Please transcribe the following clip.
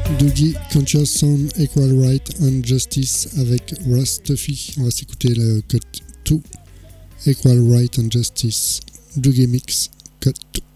Doogie, Conscious Sound, Equal Right and Justice avec Russ Tuffy. On va s'écouter le cut 2, Equal Right and Justice, Doogie Mix, cut 2.